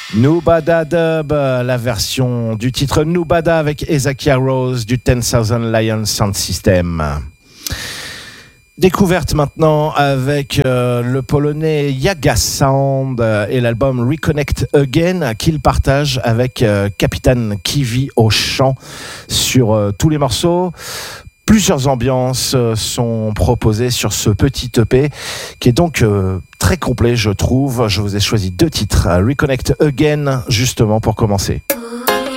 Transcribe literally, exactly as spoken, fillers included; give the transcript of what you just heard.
Nubada Dub, la version du titre Nubada avec Ezakia Rose du ten thousand Lions Sound System. Découverte maintenant avec euh, le polonais Yaga Sound euh, et l'album Reconnect Again qu'il partage avec euh, Capitaine Kiwi au chant sur euh, tous les morceaux. Plusieurs ambiances euh, sont proposées sur ce petit E P qui est donc euh, très complet, je trouve. Je vous ai choisi deux titres, Reconnect Again justement pour commencer.